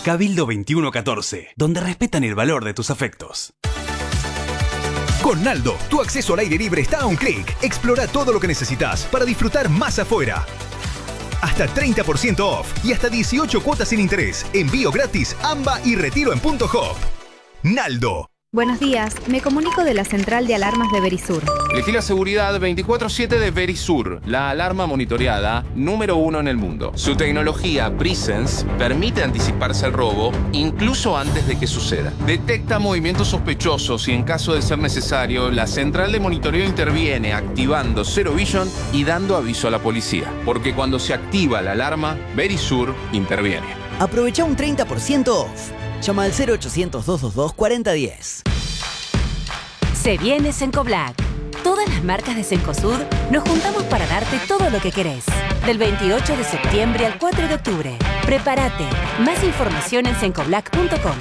Cabildo 2114, donde respetan el valor de tus afectos. Con Naldo, tu acceso al aire libre está a un clic. Explora todo lo que necesitas para disfrutar más afuera. Hasta 30% off y hasta 18 cuotas sin interés. Envío gratis, AMBA y retiro en Punto Hop. Naldo. Buenos días, me comunico de la central de alarmas de Verisur. Elegí la seguridad 24/7 de Verisur, la alarma monitoreada número 1 en el mundo. Su tecnología Presence permite anticiparse al robo incluso antes de que suceda. Detecta movimientos sospechosos y en caso de ser necesario, la central de monitoreo interviene activando Zero Vision y dando aviso a la policía. Porque cuando se activa la alarma, Verisur interviene. Aprovecha un 30% off. Llama al 0800-222-4010. Se viene Cencoblac. Todas las marcas de Cencosud nos juntamos para darte todo lo que querés. Del 28 de septiembre al 4 de octubre. Prepárate. Más información en cencoblac.com.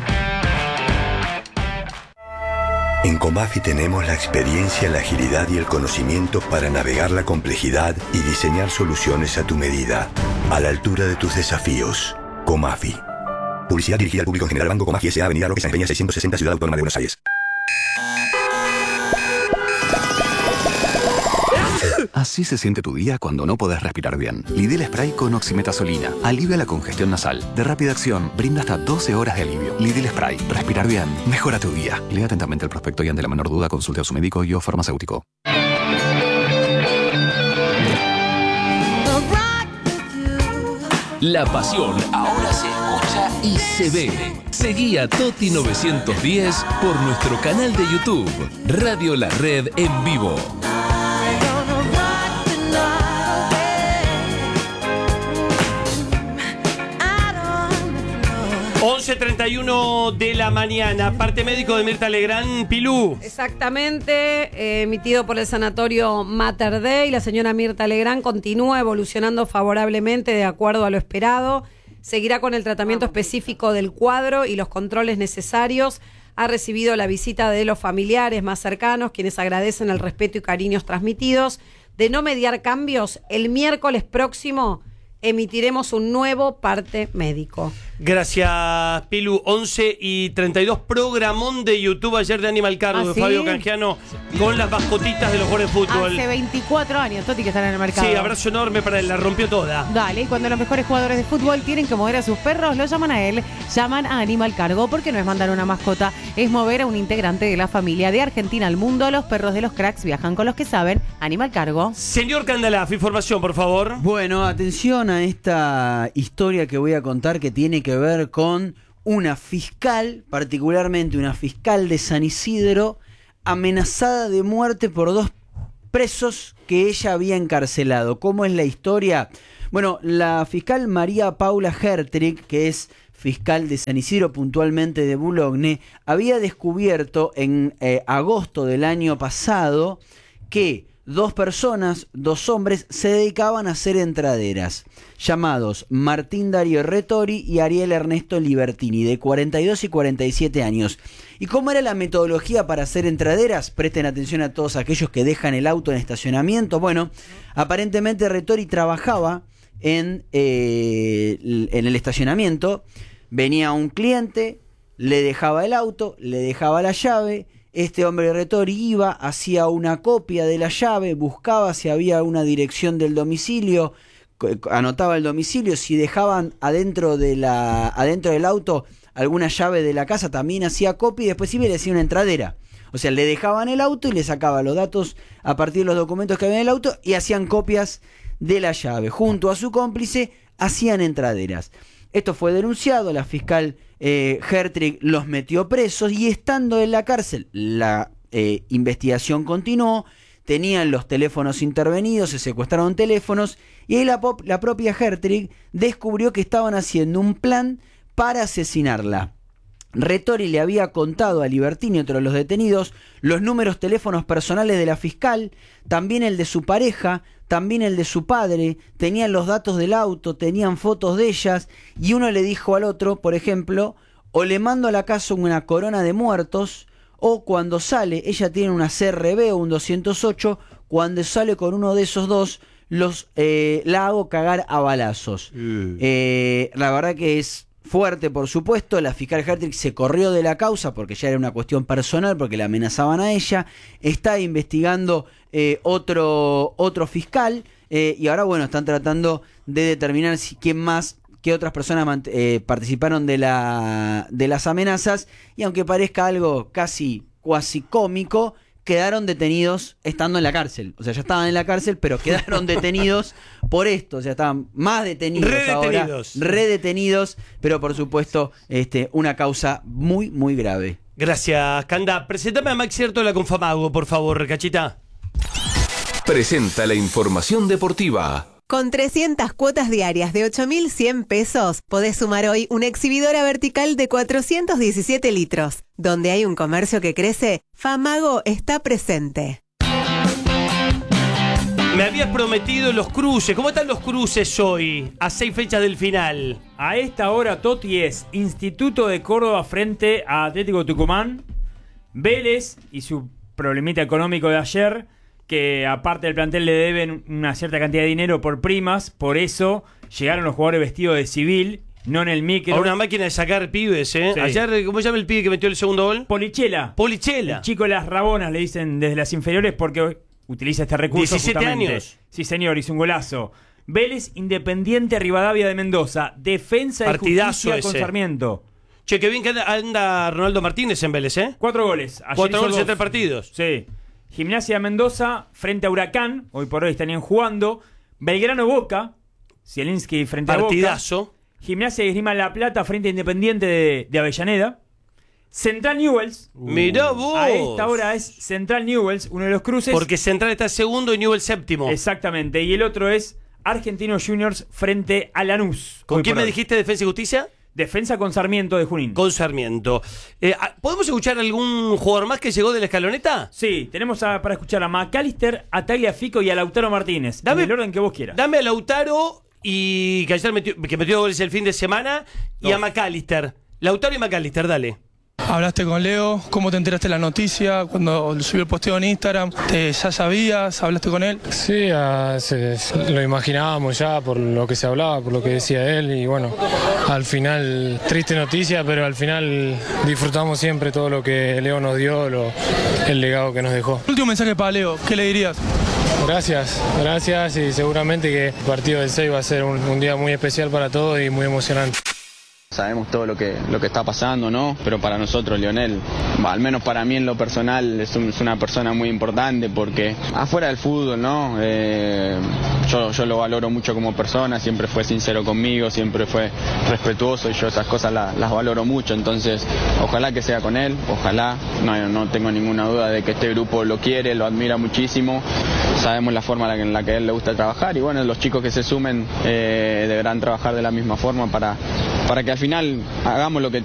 En Comafi tenemos la experiencia, la agilidad y el conocimiento para navegar la complejidad y diseñar soluciones a tu medida, a la altura de tus desafíos. Comafi. Publicidad dirigida al público en general. Banco Comafi S.A. Avenida Roque Sáenz Peña 660, Ciudad Autónoma de Buenos Aires. Así se siente tu día cuando no podés respirar bien. Lidl Spray con oximetazolina alivia la congestión nasal. De rápida acción, brinda hasta 12 horas de alivio. Lidl Spray. Respirar bien mejora tu día. Lea atentamente el prospecto y ante la menor duda consulte a su médico y o farmacéutico. La pasión ahora se escucha y se ve. Seguí a Toti 910 por nuestro canal de YouTube, Radio La Red en vivo. 11:31 de la mañana. Parte médico de Mirta Legrand, Pilú. Exactamente, emitido por el sanatorio Mater Dei. La señora Mirta Legrand continúa evolucionando favorablemente de acuerdo a lo esperado. Seguirá con el tratamiento específico del cuadro y los controles necesarios. Ha recibido la visita de los familiares más cercanos, quienes agradecen el respeto y cariños transmitidos. De no mediar cambios, el miércoles próximo emitiremos un nuevo parte médico. Gracias, Pilu. 11:32, programón de YouTube ayer de Animal Cargo, de Fabio Canjiano, con las mascotitas de los jugadores de fútbol. Hace 24 años, Toti, que están en el mercado. Sí, abrazo enorme para él, la rompió toda. Dale, y cuando los mejores jugadores de fútbol tienen que mover a sus perros, lo llaman a él, llaman a Animal Cargo, porque no es mandar una mascota, es mover a un integrante de la familia. De Argentina al mundo, los perros de los cracks viajan con los que saben. Animal Cargo. Señor Candalaf, información, por favor. Bueno, atención a esta historia que voy a contar, que tiene que ver con una fiscal, particularmente una fiscal de San Isidro, amenazada de muerte por 2 presos que ella había encarcelado. ¿Cómo es la historia? Bueno, la fiscal María Paula Hertrich, que es fiscal de San Isidro, puntualmente de Boulogne, había descubierto en agosto del año pasado que 2 personas, 2 hombres, se dedicaban a hacer entraderas, llamados Martín Darío Retori y Ariel Ernesto Libertini, de 42 y 47 años. ¿Y cómo era la metodología para hacer entraderas? Presten atención a todos aquellos que dejan el auto en estacionamiento. Bueno, aparentemente Retori trabajaba en el estacionamiento, venía un cliente, le dejaba el auto, le dejaba la llave. Este hombre Retori iba, hacía una copia de la llave, buscaba si había una dirección del domicilio, anotaba el domicilio, si dejaban adentro del auto alguna llave de la casa, también hacía copia y después iba y le hacía una entradera. O sea, le dejaban el auto y le sacaba los datos a partir de los documentos que había en el auto y hacían copias de la llave. Junto a su cómplice hacían entraderas. Esto fue denunciado, la fiscal Hertrich los metió presos y estando en la cárcel la investigación continuó, tenían los teléfonos intervenidos, se secuestraron teléfonos y ahí la propia Hertrich descubrió que estaban haciendo un plan para asesinarla. Retori le había contado a Libertini, otro de los detenidos, los números teléfonos personales de la fiscal, también el de su pareja, también el de su padre, tenían los datos del auto, tenían fotos de ellas, y uno le dijo al otro, por ejemplo, o le mando a la casa una corona de muertos, o cuando sale, ella tiene una CRB o un 208, cuando sale con uno de esos dos, la hago cagar a balazos. La verdad que es fuerte, por supuesto. La fiscal Hertrich se corrió de la causa porque ya era una cuestión personal, porque la amenazaban a ella. Está investigando otro fiscal y ahora, bueno, están tratando de determinar qué otras personas participaron de las amenazas. Y aunque parezca algo casi cómico, quedaron detenidos estando en la cárcel. O sea, ya estaban en la cárcel, pero quedaron detenidos por esto. O sea, estaban más detenidos ahora. Redetenidos. Pero por supuesto, una causa muy, muy grave. Gracias, Canda. Presentame a Maxi Ertola con Famago, por favor, Cachita. Presenta la información deportiva. Con 300 cuotas diarias de 8.100 pesos, podés sumar hoy una exhibidora vertical de 417 litros. Donde hay un comercio que crece, Famago está presente. Me habías prometido los cruces. ¿Cómo están los cruces hoy, a 6 fechas del final? A esta hora, Toti, es Instituto de Córdoba frente a Atlético Tucumán, Vélez y su problemita económico de ayer, que aparte del plantel le deben una cierta cantidad de dinero por primas, por eso llegaron los jugadores vestidos de civil, no en el micro. A una máquina de sacar pibes, ¿eh? Sí. Ayer, ¿cómo se llama el pibe que metió el segundo gol? Polichela. El chico de las Rabonas, le dicen desde las inferiores, porque utiliza este recurso 17 justamente. años. Sí, señor, hizo un golazo. Vélez, Independiente, Rivadavia de Mendoza. Defensa Partidazo y Justicia con Sarmiento. Che, qué bien que anda Ronaldo Martínez en Vélez, ¿eh? 4 goles. 4 goles en 3 partidos. Sí. Gimnasia de Mendoza frente a Huracán, hoy por hoy estarían jugando. Belgrano Boca, Zielinski frente Partidazo. a Boca. Gimnasia de Esgrima La Plata frente a Independiente de Avellaneda. Central Newell's. Mirá vos. A esta hora es Central Newell's, uno de los cruces. Porque Central está segundo y Newell's séptimo. Exactamente. Y el otro es Argentinos Juniors frente a Lanús. ¿Con quién me dijiste Defensa y Justicia? Defensa con Sarmiento de Junín. Con Sarmiento. ¿Podemos escuchar algún jugador más que llegó de la escaloneta? Sí, tenemos para escuchar a McAllister, a Tagliafico y a Lautaro Martínez. En el orden que vos quieras. Dame a Lautaro y que ayer metió goles el fin de semana. Y a McAllister. Lautaro y McAllister, dale. Hablaste con Leo, ¿cómo te enteraste de la noticia? Cuando subió el posteo en Instagram, ¿ya sabías? ¿Hablaste con él? Sí, lo imaginábamos ya por lo que se hablaba, por lo que decía él y bueno, al final, triste noticia, pero al final disfrutamos siempre todo lo que Leo nos dio, el legado que nos dejó. Último mensaje para Leo, ¿qué le dirías? Gracias y seguramente que el partido del 6 va a ser un día muy especial para todos y muy emocionante. Sabemos todo lo que está pasando, ¿no? Pero para nosotros, Lionel, al menos para mí en lo personal, es una persona muy importante porque afuera del fútbol, ¿no? Yo lo valoro mucho como persona, siempre fue sincero conmigo, siempre fue respetuoso y yo esas cosas las valoro mucho. Entonces, ojalá que sea con él, ojalá, no tengo ninguna duda de que este grupo lo quiere, lo admira muchísimo. Sabemos la forma en la que a él le gusta trabajar y bueno, los chicos que se sumen deberán trabajar de la misma forma para que al final hagamos lo que